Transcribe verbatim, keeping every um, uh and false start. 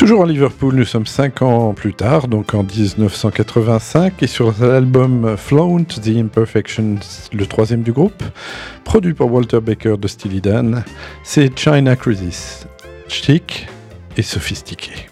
Toujours à Liverpool, nous sommes cinq ans plus tard, donc en dix-neuf cent quatre-vingt-cinq, et sur l'album Flaunt, The Imperfections, le troisième du groupe, produit par Walter Baker de Steely Dan, c'est China Crisis, chic et sophistiqué.